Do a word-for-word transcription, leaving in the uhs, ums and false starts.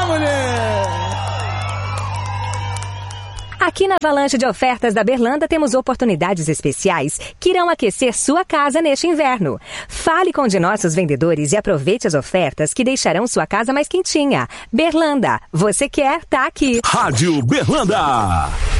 mulher! Aqui na Avalanche de Ofertas da Berlanda temos oportunidades especiais que irão aquecer sua casa neste inverno. Fale com um de nossos vendedores e aproveite as ofertas que deixarão sua casa mais quentinha. Berlanda, você quer, tá aqui. Rádio Berlanda.